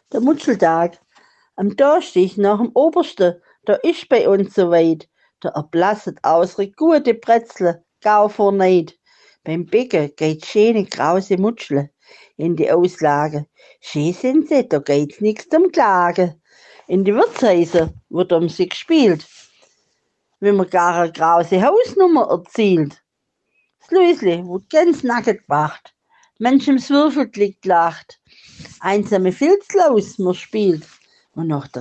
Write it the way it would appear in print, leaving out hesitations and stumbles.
Der Mutscheltag. Am Donnerstag nach dem Obersten, da ist bei uns soweit. Da erblasset ausre gute Brezel, gau vor Neid. Beim Bäcken geht schöne krause Mutschle in die Auslage. Schön sind sie, da geht's nix zum Klagen. In die Wirtshäuser wird um sie gespielt, wenn man gar eine krause Hausnummer erzielt. Das Lösli wird ganz nackig gemacht. Manchem Würfelglick lacht. Einsame Filzlaus man spielt. Und nach